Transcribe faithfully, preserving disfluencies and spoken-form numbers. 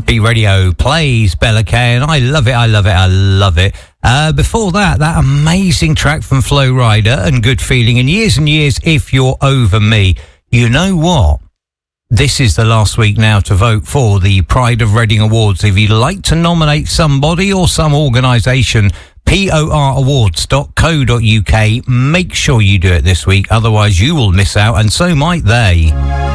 Beat Radio plays Bella Kay, and I love it, I love it, I love it. Uh, before that, that amazing track from Flo Rida and Good Feeling, and Years and Years, If You're Over Me. You know what? This is the last week now to vote for the Pride of Reading Awards. If you'd like to nominate somebody or some organisation, P O R awards dot co dot U K, make sure you do it this week, otherwise you will miss out, and so might they.